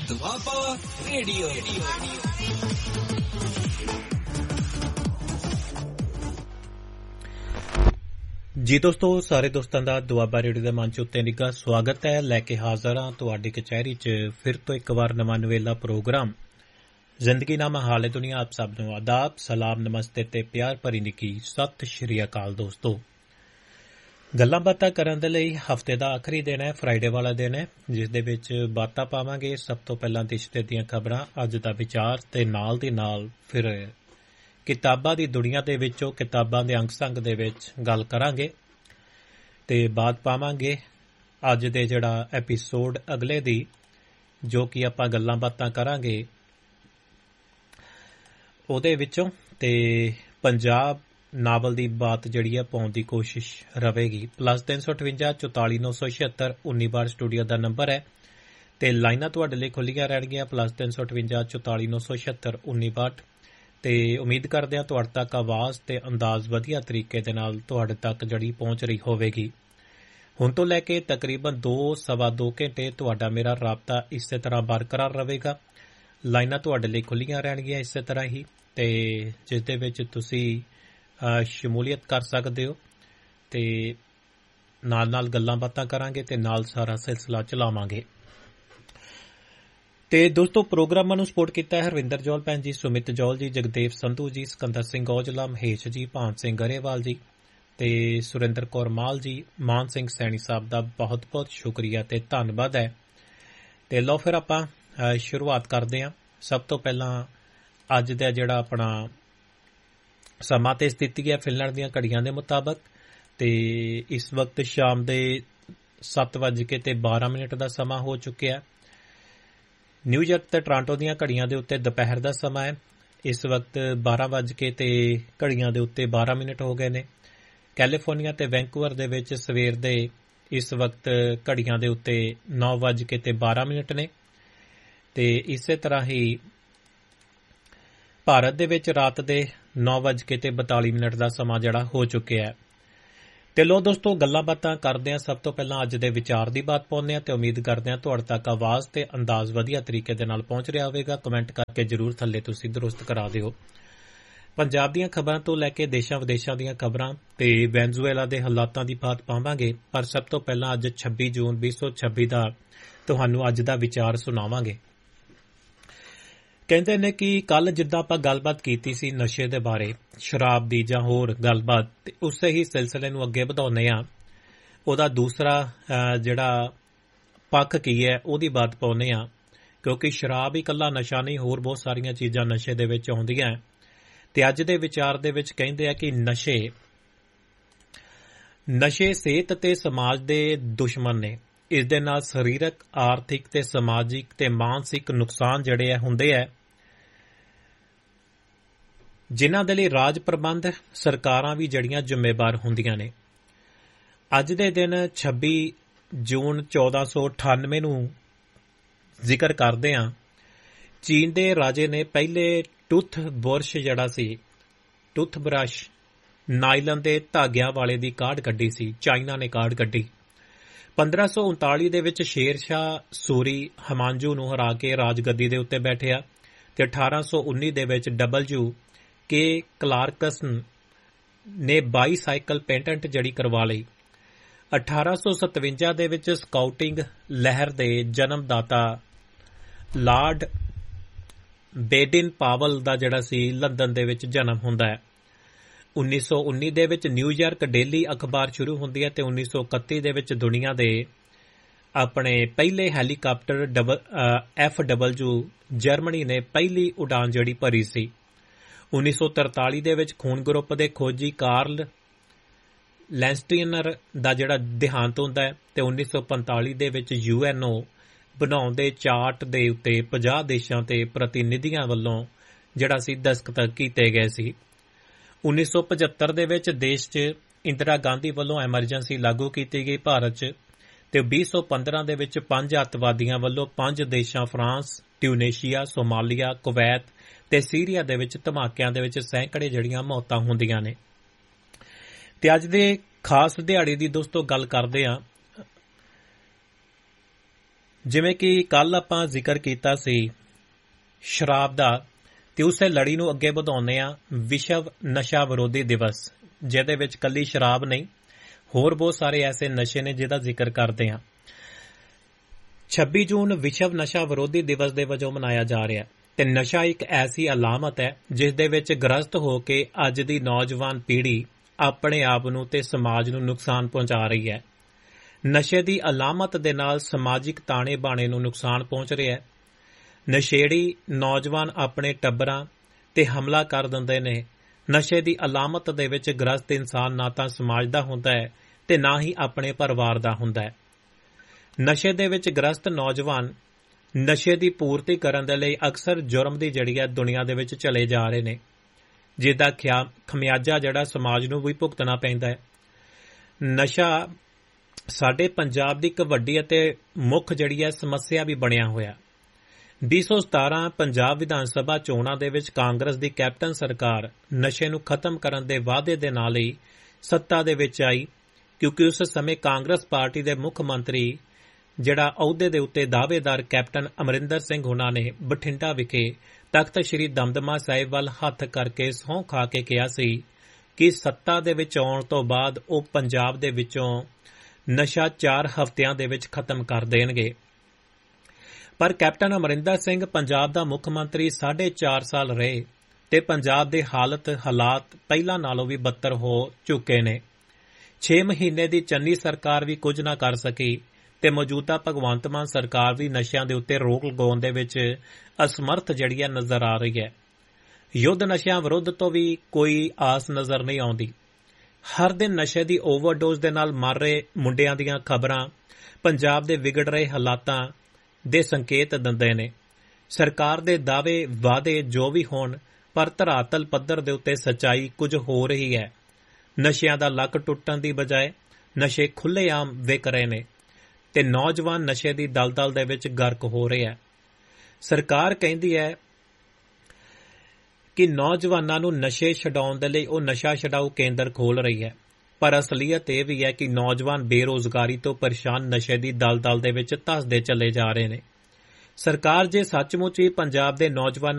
Doaba radio. ਜੀ ਦੋਸਤੋ, ਸਾਰੇ ਦੋਸਤਾਂ ਦਾ ਦੁਆਬਾ ਰੇਡੀਓ ਦੇ ਮੰਚ ਉੱਤੇ ਨਿੱਘਾ ਸਵਾਗਤ ਹੈ। ਲੈ ਕੇ ਹਾਜ਼ਰ ਹਾਂ ਤੁਹਾਡੀ ਕਚਹਿਰੀ 'ਚ ਫਿਰ ਤੋਂ ਇੱਕ ਵਾਰ ਨਵਾਂ ਨਵੇਲਾ ਪ੍ਰੋਗਰਾਮ ਜ਼ਿੰਦਗੀ ਨਾਮਾ ਹਾਲੇ ਦੁਨੀਆ। ਆਪ ਸਭ ਨੂੰ ਆਦਾਬ, ਸਲਾਮ, ਨਮਸਤੇ ਤੇ ਪਿਆਰ ਭਰੀ ਨਿੱਘੀ ਸਤਿ ਸ਼੍ਰੀ ਅਕਾਲ। ਦੋਸਤੋ, ਗੱਲਾਂ ਬਾਤਾਂ ਕਰਨ ਦੇ ਲਈ ਹਫ਼ਤੇ ਦਾ ਆਖਰੀ ਦਿਨ ਹੈ, ਫਰਾਈਡੇ ਵਾਲਾ ਦਿਨ ਹੈ, ਜਿਸ ਦੇ ਵਿੱਚ ਬਾਤਾਂ ਪਾਵਾਂਗੇ। ਸਭ ਤੋਂ ਪਹਿਲਾਂ ਦੇਸ਼ ਦੀਆਂ ਖਬਰਾਂ, ਅੱਜ ਦਾ ਵਿਚਾਰ ਤੇ ਨਾਲ ਦੀ ਨਾਲ ਫਿਰ ਕਿਤਾਬਾਂ ਦੀ ਦੁਨੀਆ ਦੇ ਵਿੱਚੋਂ ਕਿਤਾਬਾਂ ਦੇ ਅੰਗ ਸੰਗ ਦੇ ਵਿੱਚ ਗੱਲ ਕਰਾਂਗੇ ਤੇ ਬਾਅਦ ਪਾਵਾਂਗੇ ਅੱਜ ਦੇ ਜਿਹੜਾ ਐਪੀਸੋਡ ਅਗਲੇ ਦੀ, ਜੋ ਕਿ ਆਪਾਂ ਗੱਲਾਂ ਬਾਤਾਂ ਕਰਾਂਗੇ ਉਹਦੇ ਵਿੱਚੋਂ, ਤੇ ਪੰਜਾਬ ਨਾਵਲ ਦੀ ਬਾਤ ਜਿਹੜੀ ਹੈ ਪਾਉਣ ਦੀ ਕੋਸ਼ਿਸ਼ ਰਹੇਗੀ। +358 44 976 19 ਸਟੂਡੀਓ ਦਾ ਨੰਬਰ ਹੈ ਤੇ ਲਾਈਨਾਂ ਤੁਹਾਡੇ ਲਈ ਖੁੱਲੀਆਂ ਰਹਿਣਗੀਆਂ। +358 44 976 19 ਤੇ ਉਮੀਦ ਕਰਦੇ ਹਾਂ ਤੁਹਾਡੇ ਤੱਕ ਆਵਾਜ਼ ਤੇ ਅੰਦਾਜ਼ ਵਧੀਆ ਤਰੀਕੇ ਦੇ ਨਾਲ ਤੁਹਾਡੇ ਤੱਕ ਜਿਹੜੀ ਪਹੁੰਚ ਰਹੀ ਹੋਵੇਗੀ। ਹੁਣ ਤੋਂ ਲੈ ਕੇ ਤਕਰੀਬਨ 2-2.25 ਘੰਟੇ ਤੁਹਾਡਾ ਮੇਰਾ ਰਾਬਤਾ ਇਸੇ ਤਰ੍ਹਾਂ ਬਰਕਰਾਰ ਰਹੇਗਾ। ਲਾਈਨਾਂ ਤੁਹਾਡੇ ਲਈ ਖੁੱਲੀਆਂ ਰਹਿਣਗੀਆਂ ਇਸੇ ਤਰ੍ਹਾਂ ਹੀ, ਤੇ ਜਿਸ ਦੇ ਵਿੱਚ ਤੁਸੀਂ ਸ਼ਮੂਲੀਅਤ ਕਰ ਸਕਦੇ ਹੋ ਤੇ ਨਾਲ ਨਾਲ ਗੱਲਾਂ ਬਾਤਾਂ ਕਰਾਂਗੇ ਤੇ ਨਾਲ ਸਾਰਾ ਸਿਲਸਿਲਾ ਚਲਾਵਾਂਗੇ। ਤੇ ਦੋਸਤੋ, ਪ੍ਰੋਗਰਾਮਾਂ ਨੂੰ ਸਪੋਰਟ ਕੀਤਾ ਹੈ ਹਰਵਿੰਦਰ ਜੌਲ ਭੈਣ ਜੀ, ਸੁਮਿਤ ਜੌਲ ਜੀ, ਜਗਦੇਵ ਸੰਧੂ ਜੀ, ਸਿਕੰਦਰ ਸਿੰਘ ਔਜਲਾ, ਮਹੇਸ਼ ਜੀ, ਭਾਨ ਸਿੰਘ ਗਰੇਵਾਲ ਜੀ ਤੇ ਸੁਰਿੰਦਰ ਕੌਰ ਮਾਲ ਜੀ। ਮਾਨ ਸਿੰਘ ਸੈਣੀ ਸਾਹਿਬ ਦਾ ਬਹੁਤ ਬਹੁਤ ਸ਼ੁਕਰੀਆ ਤੇ ਧੰਨਵਾਦ ਹੈ। ਤੇ ਲਓ ਫਿਰ ਆਪਾਂ ਸ਼ੁਰੂਆਤ ਕਰਦੇ ਹਾਂ। ਸਭ ਤੋਂ ਪਹਿਲਾਂ ਅੱਜ ਦਾ ਜਿਹੜਾ ਆਪਣਾ ਸਮਾਂ ਤੇ ਸਥਿਤੀ ਹੈ ਫਿਨਲੈਂਡ ਦੀਆਂ ਘੜੀਆਂ ਦੇ ਮੁਤਾਬਕ, ਤੇ ਇਸ ਵਕਤ ਸ਼ਾਮ ਦੇ 7:12 ਦਾ ਸਮਾਂ ਹੋ ਚੁੱਕਿਆ। ਨਿਊਯਾਰਕ ਤੇ ਟੋਰਾਂਟੋ ਦੀਆਂ ਘੜੀਆਂ ਦੇ ਉੱਤੇ ਦੁਪਹਿਰ ਦਾ ਸਮਾਂ ਹੈ। ਇਸ ਵਕਤ 12 ਤੇ ਘੜੀਆਂ ਦੇ ਉੱਤੇ 12 ਹੋ ਗਏ ਨੇ। ਕੈਲੀਫੋਰਨੀਆ ਤੇ ਵੈਂਕੂਵਰ ਦੇ ਵਿੱਚ ਸਵੇਰ ਦੇ ਇਸ ਵਕਤ ਘੜੀਆਂ ਦੇ ਉੱਤੇ 9:12 ਨੇ ਤੇ ਇਸੇ ਤਰ੍ਹਾਂ ਹੀ ਭਾਰਤ ਦੇ ਵਿੱਚ ਰਾਤ ਦੇ 9:42 ਦਾ ਸਮਾਂ ਜਿਹੜਾ ਹੋ ਚੁੱਕਿਆ ਹੈ। ਤੇ ਲੋ ਦੋਸਤੋ, ਗੱਲਾਂ ਬਾਤਾਂ ਕਰਦੇ ਹਾਂ। ਸਭ ਤੋਂ ਪਹਿਲਾਂ ਅੱਜ ਦੇ ਵਿਚਾਰ ਦੀ ਬਾਤ ਪਾਉਂਦੇ ਹਾਂ ਤੇ ਉਮੀਦ ਕਰਦੇ ਹਾਂ ਤੁਹਾਡੇ ਤੱਕ ਆਵਾਜ਼ ਤੇ ਅੰਦਾਜ਼ ਵਧੀਆ ਤਰੀਕੇ ਦੇ ਨਾਲ ਪਹੁੰਚ ਰਿਹਾ ਹੋਵੇਗਾ। ਕਮੈਂਟ ਕਰਕੇ ਜ਼ਰੂਰ ਥੱਲੇ ਤੁਸੀਂ ਦਰੁਸਤ ਕਰਾ ਦਿਓ। ਪੰਜਾਬ ਦੀਆਂ ਖਬਰਾਂ ਤੋਂ ਲੈ ਕੇ ਦੇਸ਼ਾਂ ਵਿਦੇਸ਼ਾਂ ਦੀਆਂ ਖਬਰਾਂ ਤੇ ਵੈਨਜ਼ੂਏਲਾ ਦੇ ਹਾਲਾਤਾਂ ਦੀ ਬਾਤ ਪਾਵਾਂਗੇ, ਪਰ ਸਭ ਤੋਂ ਪਹਿਲਾਂ ਅੱਜ 26 ਜੂਨ 2026 ਦਾ ਤੁਹਾਨੂੰ ਅੱਜ ਦਾ ਵਿਚਾਰ ਸੁਣਾਵਾਂਗੇ। ਕਹਿੰਦੇ ਨੇ ਕਿ ਕੱਲ ਜਿੱਦਾਂ ਆਪਾਂ ਗੱਲਬਾਤ ਕੀਤੀ ਸੀ ਨਸ਼ੇ ਦੇ ਬਾਰੇ, ਸ਼ਰਾਬ ਦੀ ਜਾਂ ਹੋਰ ਗੱਲਬਾਤ, ਤੇ ਉਸੇ ਹੀ ਸਿਲਸਿਲੇ ਨੂੰ ਅੱਗੇ ਵਧਾਉਂਦੇ ਹਾਂ। ਉਹਦਾ ਦੂਸਰਾ ਜਿਹੜਾ ਪੱਖ ਕੀ ਹੈ ਉਹਦੀ ਬਾਤ ਪਾਉਂਦੇ ਹਾਂ, ਕਿਉਂਕਿ ਸ਼ਰਾਬ ਹੀ ਇਕੱਲਾ ਨਸ਼ਾ ਨਹੀਂ, ਹੋਰ ਬਹੁਤ ਸਾਰੀਆਂ ਚੀਜ਼ਾਂ ਨਸ਼ੇ ਦੇ ਵਿੱਚ ਆਉਂਦੀਆਂ। ਤੇ ਅੱਜ ਦੇ ਵਿਚਾਰ ਦੇ ਵਿੱਚ ਕਹਿੰਦੇ ਆ ਕਿ ਨਸ਼ੇ ਸਿਹਤ ਤੇ ਸਮਾਜ ਦੇ ਦੁਸ਼ਮਣ ਨੇ। ਇਸ ਦੇ ਨਾਲ ਸਰੀਰਕ, ਆਰਥਿਕ ਤੇ ਸਮਾਜਿਕ ਤੇ ਮਾਨਸਿਕ ਨੁਕਸਾਨ ਜਿਹੜੇ ਹੁੰਦੇ ਆ, ਜਿਨ੍ਹਾਂ ਦੇ ਲਈ ਰਾਜ ਪ੍ਰਬੰਧ, ਸਰਕਾਰਾਂ ਵੀ ਜਿਹੜੀਆਂ ਜ਼ਿੰਮੇਵਾਰ ਹੁੰਦੀਆਂ ਨੇ। ਅੱਜ ਦੇ ਦਿਨ 26 ਜੂਨ 1498 ਨੂੰ ਜ਼ਿਕਰ ਕਰਦੇ ਹਾਂ। ਚੀਨ ਦੇ ਰਾਜੇ ਨੇ ਪਹਿਲੇ ਟੁੱਥ ਬੁਰਸ਼ ਜਿਹੜਾ ਸੀ, ਟੁੱਥ ਬਰਸ਼, ਨਾਈਲਨ ਦੇ ਧਾਗਿਆਂ ਵਾਲੇ ਦੀ ਕਾਢ ਕੱਢੀ ਸੀ। ਚਾਈਨਾ ਨੇ ਕਾਢ ਕੱਢੀ। 1539 ਦੇ ਵਿੱਚ ਸ਼ੇਰ ਸ਼ਾਹ ਸੂਰੀ ਹਮਾਂਜੂ ਨੂੰ ਹਰਾ ਕੇ ਰਾਜਗੱਦੀ ਦੇ ਉੱਤੇ ਬੈਠਿਆ ਤੇ 1819 ਦੇ ਵਿੱਚ WK ਕਲਾਰਕਸਨ ਨੇ ਬਾਈਸਾਈਕਲ ਪੈਟੈਂਟ ਜਿਹੜੀ ਕਰਵਾ ਲਈ। 1857 ਦੇ ਵਿੱਚ ਸਕਾਊਟਿੰਗ ਲਹਿਰ ਦੇ ਜਨਮਦਾਤਾ ਲਾਰਡ ਬੇਡਿਨ ਪਾਵਲ ਦਾ ਜਿਹੜਾ ਸੀ ਲੰਦਨ ਦੇ ਵਿੱਚ ਜਨਮ ਹੁੰਦਾ ਹੈ। 1919 ਦੇ ਵਿੱਚ ਨਿਊਯਾਰਕ ਡੇਲੀ ਅਖਬਾਰ ਸ਼ੁਰੂ ਹੁੰਦੀ ਹੈ ਤੇ 1931 ਦੇ ਵਿੱਚ ਦੁਨੀਆ ਦੇ ਆਪਣੇ ਪਹਿਲੇ ਹੈਲੀਕਾਪਟਰ FW ਜਰਮਨੀ ਨੇ ਪਹਿਲੀ ਉਡਾਨ ਜਿਹੜੀ ਭਰੀ ਸੀ। 1943 ਦੇ ਵਿੱਚ ਖੂਨ ਗਰੁੱਪ ਦੇ ਖੋਜੀ ਕਾਰਲ ਲੈਂਸਟੀਨਰ ਦਾ ਜਿਹੜਾ ਦੇਹਾਂਤ ਹੁੰਦਾ ਹੈ ਤੇ 1945 ਦੇ ਵਿੱਚ UNO ਬਣਾਉਣ ਦੇ ਚਾਰਟ ਦੇ ਉੱਤੇ 50 ਦੇਸ਼ਾਂ ਤੇ ਪ੍ਰਤੀਨਿਧੀਆਂ ਵੱਲੋਂ ਜਿਹੜਾ ਸੀ ਦਸਤਖਤ ਕੀਤੇ ਗਏ ਸੀ। 1975 ਦੇ ਵਿੱਚ ਦੇਸ਼ 'ਚ ਇੰਦਰਾ ਗਾਂਧੀ ਵੱਲੋਂ ਐਮਰਜੈਂਸੀ ਲਾਗੂ ਕੀਤੀ ਗਈ ਭਾਰਤ 'ਚ, ਤੇ 2015 ਦੇ ਵਿੱਚ 5 ਅੱਤਵਾਦੀਆਂ ਵੱਲੋਂ 5 ਦੇਸ਼ਾਂ ਫਰਾਂਸ, ਟਿਊਨੀਸ਼ੀਆ, ਸੋਮਾਲੀਆ, ਕੁਵੈਤ ਤੇ ਸੀਰੀਆ ਦੇ ਵਿੱਚ ਧਮਾਕਿਆਂ ਦੇ ਵਿੱਚ ਸੈਂਕੜੇ ਜਿਹੜੀਆਂ ਮੌਤਾਂ ਹੁੰਦੀਆਂ ਨੇ। ਤੇ ਅੱਜ ਦੇ ਖਾਸ ਦਿਹਾੜੇ ਦੀ ਦੋਸਤੋ ਗੱਲ ਕਰਦੇ ਹਾਂ ਜਿਵੇਂ ਕਿ ਕੱਲ ਆਪਾਂ ਜ਼ਿਕਰ ਕੀਤਾ ਸੀ ਸ਼ਰਾਬ ਦਾ, ਤੇ ਉਸੇ ਲੜੀ ਨੂੰ ਅੱਗੇ ਵਧਾਉਂਦੇ ਆ ਵਿਸ਼ਵ ਨਸ਼ਾ ਵਿਰੋਧੀ ਦਿਵਸ, ਜਿਹਦੇ ਵਿੱਚ ਕੱਲੀ ਸ਼ਰਾਬ ਨਹੀਂ ਹੋਰ ਬਹੁਤ ਸਾਰੇ ਐਸੇ ਨਸ਼ੇ ਨੇ ਜਿਹਦਾ ਜ਼ਿਕਰ ਕਰਦੇ ਆ। 26 ਜੂਨ ਵਿਸ਼ਵ ਨਸ਼ਾ ਵਿਰੋਧੀ ਦਿਵਸ ਦੇ ਵਜੋਂ ਮਨਾਇਆ ਜਾ ਰਿਹਾ ਹੈ ਤੇ ਨਸ਼ਾ ਇੱਕ ਐਸੀ ਅਲਾਮਤ ਹੈ ਜਿਸ ਦੇ ਵਿੱਚ ਗ੍ਰਸਤ ਹੋ ਕੇ ਅੱਜ ਦੀ ਨੌਜਵਾਨ ਪੀੜ੍ਹੀ ਆਪਣੇ ਆਪ ਨੂੰ ਤੇ ਸਮਾਜ ਨੂੰ ਨੁਕਸਾਨ ਪਹੁੰਚਾ ਰਹੀ ਹੈ। ਨਸ਼ੇ ਦੀ ਅਲਾਮਤ ਦੇ ਨਾਲ ਸਮਾਜਿਕ ਤਾਣੇ ਬਾਣੇ ਨੂੰ ਨੁਕਸਾਨ ਪਹੁੰਚ ਰਿਹਾ ਹੈ। ਨਸ਼ੇੜੀ ਨੌਜਵਾਨ ਆਪਣੇ ਟੱਬਰਾਂ ਤੇ ਹਮਲਾ ਕਰ ਦਿੰਦੇ ਨੇ। ਨਸ਼ੇ ਦੀ ਅਲਾਮਤ ਦੇ ਵਿੱਚ ਗ੍ਰਸਤ ਇਨਸਾਨ ਨਾ ਤਾਂ ਸਮਾਜ ਦਾ ਹੁੰਦਾ ਹੈ ਤੇ ਨਾ ਹੀ ਆਪਣੇ ਪਰਿਵਾਰ ਦਾ ਹੁੰਦਾ ਹੈ। ਨਸ਼ੇ ਦੇ ਵਿੱਚ ਗ੍ਰਸਤ ਨੌਜਵਾਨ ਨਸ਼ੇ ਦੀ ਪੂਰਤੀ ਕਰਨ ਦੇ ਲਈ ਅਕਸਰ ਜੁਰਮ ਦੀ ਜੜੀ ਹੈ ਦੁਨੀਆ ਦੇ ਵਿੱਚ ਚਲੇ ਜਾ ਰਹੇ ਨੇ, ਜਿਹਦਾ ਖਮਿਆਜਾ ਜਿਹੜਾ ਸਮਾਜ ਨੂੰ ਵੀ ਭੁਗਤਣਾ ਪੈਂਦਾ ਹੈ। ਨਸ਼ਾ ਸਾਡੇ ਪੰਜਾਬ ਦੀ ਇੱਕ ਵੱਡੀ ਅਤੇ ਮੁੱਖ ਜਿਹੜੀ ਹੈ ਸਮੱਸਿਆ ਵੀ ਬਣਿਆ ਹੋਇਆ। 2017 ਪੰਜਾਬ ਵਿਧਾਨ ਸਭਾ ਚੋਣਾਂ ਦੇ ਵਿੱਚ ਕਾਂਗਰਸ ਦੀ ਕੈਪਟਨ ਸਰਕਾਰ ਨਸ਼ੇ ਨੂੰ ਖਤਮ ਕਰਨ ਦੇ ਵਾਅਦੇ ਦੇ ਨਾਲ ਹੀ ਸੱਤਾ ਦੇ ਵਿੱਚ ਆਈ, ਕਿਉਂਕਿ ਉਸ ਸਮੇਂ ਕਾਂਗਰਸ ਪਾਰਟੀ ਦੇ ਮੁੱਖ ਮੰਤਰੀ ਜਿਹੜਾ ਅਹੁਦੇ ਦੇ ਉੱਤੇ ਦਾਅਵੇਦਾਰ ਕੈਪਟਨ ਅਮਰਿੰਦਰ ਸਿੰਘ ਹੁਣਾਂ ਨੇ ਬਠਿੰਡਾ ਵਿਖੇ ਤਖਤ ਸ੍ਰੀ ਦਮਦਮਾ ਸਾਹਿਬ ਵੱਲ ਹੱਥ ਕਰਕੇ ਸਹੁੰ ਖਾ ਕੇ ਕਿਹਾ ਸੀ ਕਿ ਸੱਤਾ ਦੇ ਵਿੱਚ ਆਉਣ ਤੋਂ ਬਾਅਦ ਉਹ ਪੰਜਾਬ ਦੇ ਵਿੱਚੋਂ ਨਸ਼ਾ 4 ਹਫ਼ਤਿਆਂ ਦੇ ਵਿੱਚ ਖਤਮ ਕਰ ਦੇਣਗੇ। ਪਰ ਕੈਪਟਨ ਅਮਰਿੰਦਰ ਸਿੰਘ ਪੰਜਾਬ ਦਾ ਮੁੱਖ ਮੰਤਰੀ 4.5 ਸਾਲ ਰਹੇ ਤੇ ਪੰਜਾਬ ਦੇ ਹਾਲਾਤ ਪਹਿਲਾਂ ਨਾਲੋਂ ਵੀ ਬੱਤਰ ਹੋ ਚੁੱਕੇ ਨੇ। 6 ਮਹੀਨੇ ਦੀ ਚੰਨੀ ਸਰਕਾਰ ਵੀ ਕੁਝ ਨਾ ਕਰ ਸਕੀ ਤੇ ਮੌਜੂਦਾ ਭਗਵੰਤ ਮਾਨ ਸਰਕਾਰ ਵੀ ਨਸ਼ਿਆਂ ਦੇ ਉੱਤੇ ਰੋਕ ਲਗਾਉਣ ਦੇ ਵਿੱਚ ਅਸਮਰਥ ਜਿਹੜੀ ਹੈ ਨਜ਼ਰ ਆ ਰਹੀ ਹੈ। ਯੁੱਧ ਨਸ਼ਿਆਂ ਵਿਰੁੱਧ ਤੋਂ ਵੀ ਕੋਈ ਆਸ ਨਜ਼ਰ ਨਹੀਂ ਆਉਂਦੀ। ਹਰ ਦਿਨ ਨਸ਼ੇ ਦੀ ਓਵਰਡੋਜ਼ ਦੇ ਨਾਲ ਮਰ ਰਹੇ ਮੁੰਡਿਆਂ ਦੀਆਂ ਖਬਰਾਂ ਪੰਜਾਬ ਦੇ ਵਿਗੜ ਰਹੇ ਹਾਲਾਤਾਂ ਦੇ ਸੰਕੇਤ ਦਿੰਦੇ ਨੇ। ਸਰਕਾਰ ਦੇ ਦਾਅਵੇ ਵਾਅਦੇ ਜੋ ਵੀ ਹੋਣ, ਪਰ ਧਰਾਤਲ ਪੱਧਰ ਦੇ ਉੱਤੇ ਸੱਚਾਈ ਕੁਝ ਹੋ ਰਹੀ ਹੈ। ਨਸ਼ਿਆਂ ਦਾ ਲੱਕ ਟੁੱਟਣ ਦੀ ਬਜਾਏ ਨਸ਼ੇ ਖੁੱਲ੍ਹੇਆਮ ਵਿਕ ਰਹੇ ਨੇ ਤੇ ਨੌਜਵਾਨ ਨਸ਼ੇ ਦੀ ਦਲਦਲ ਦੇ ਵਿੱਚ ਗਰਕ ਹੋ ਰਿਹਾ ਹੈ। ਸਰਕਾਰ ਕਹਿੰਦੀ ਹੈ ਕਿ ਨੌਜਵਾਨਾਂ ਨੂੰ ਨਸ਼ੇ ਛਡਾਉਣ ਦੇ ਲਈ ਉਹ ਨਸ਼ਾ ਛਡਾਊ ਕੇਂਦਰ ਖੋਲ੍ਹ ਰਹੀ ਹੈ, ਪਰ ਅਸਲੀਅਤ ਇਹ ਵੀ ਹੈ ਕਿ ਨੌਜਵਾਨ ਬੇਰੁਜ਼ਗਾਰੀ ਤੋਂ ਪਰੇਸ਼ਾਨ ਨਸ਼ੇ ਦੀ ਦਲਦਲ ਦੇ ਵਿੱਚ ਧੱਸਦੇ ਚੱਲੇ ਜਾ ਰਹੇ ਨੇ। ਸਰਕਾਰ ਜੇ ਸੱਚਮੁੱਚ ਹੀ ਪੰਜਾਬ ਦੇ ਨੌਜਵਾਨਾਂ